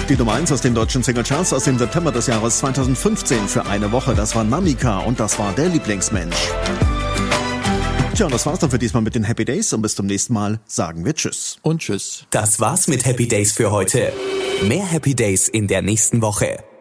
die Nummer 1 aus den deutschen Singlecharts aus dem September des Jahres 2015 für eine Woche. Das war Namika und das war der Lieblingsmensch. Tja, und das war's dann für diesmal mit den Happy Days und bis zum nächsten Mal sagen wir Tschüss. Und Tschüss. Das war's mit Happy Days für heute. Mehr Happy Days in der nächsten Woche.